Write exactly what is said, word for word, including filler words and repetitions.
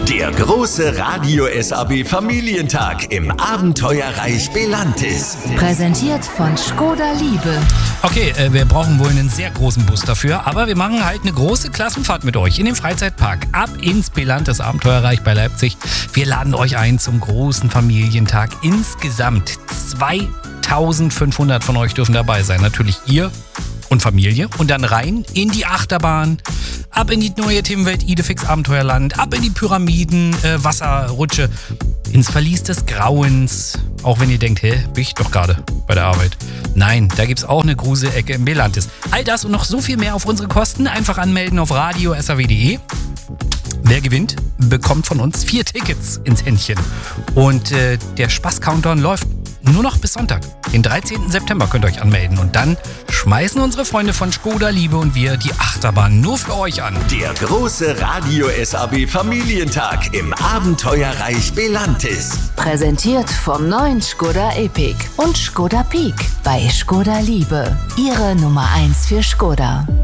Der große Radio S A B Familientag im Abenteuerreich Belantis. Präsentiert von Škoda Liebe. Okay, äh, wir brauchen wohl einen sehr großen Bus dafür, aber wir machen halt eine große Klassenfahrt mit euch in den Freizeitpark. Ab ins Belantis Abenteuerreich bei Leipzig. Wir laden euch ein zum großen Familientag. Insgesamt zweitausendfünfhundert von euch dürfen dabei sein. Natürlich ihr und Familie. Und dann rein in die Achterbahn, ab in die neue Themenwelt Idefix Abenteuerland, ab in die Pyramiden, äh, Wasserrutsche, ins Verlies des Grauens. Auch wenn ihr denkt, hä, bin ich doch gerade bei der Arbeit. Nein, da gibt's auch eine Gruselecke im Belantis. All das und noch so viel mehr auf unsere Kosten. Einfach anmelden auf radio punkt s a w punkt d e. Wer gewinnt, bekommt von uns vier Tickets ins Händchen. Und äh, der Spaß-Countdown läuft nur noch bis Sonntag. Den dreizehnten September könnt ihr euch anmelden. Und dann schmeißen unsere Freunde von Škoda Liebe und wir die Achterbahn nur für euch an. Der große Radio S A B Familientag im Abenteuerreich Belantis. Präsentiert vom neuen Škoda Epiq und Škoda Peak bei Škoda Liebe. Ihre Nummer eins für Škoda.